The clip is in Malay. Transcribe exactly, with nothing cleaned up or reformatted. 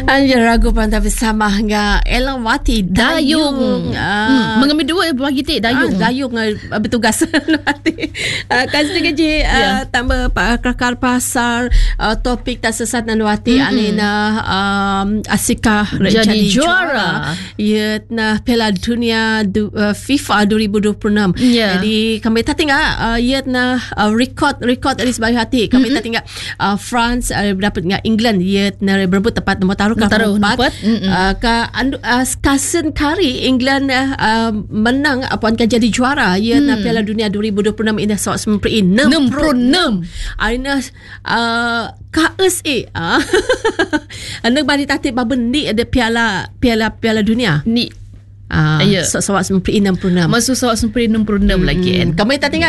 Anja ragu pantah bersama dengan Elawati Dayung. Dayung. Hmm. Mengambil dua bagi tik Dayung. Ah, Dayung uh, bertugas Elawati. Uh, Kasih kerja uh, yeah. tambah Kelakar Pasar uh, topik tak sesat Elawati mm-hmm. Alina um, Asika jadi, jadi juara. Ya, nah Piala Dunia du, uh, FIFA dua ribu dua puluh enam. Yeah. Jadi kami tak tinggal uh, ya nah uh, record record dari sebagai hati. Kami mm-hmm. tak tinggal uh, France uh, dapat dengan England ya nah berebut tepat nombor taruh ke empat. Uh, ka uh, Kasen Kari England uh, uh, menang puan kan jadi juara ya mm. nah Piala Dunia dua ribu dua puluh enam ini soal sembilan puluh enam. Aina uh, K S A ah. Anak bani tatip babendi ada piala piala piala dunia. Ni ah uh, so, soal sembilan puluh enam. Masuk soal sembilan puluh enam lagi kan. Kami tak tinggal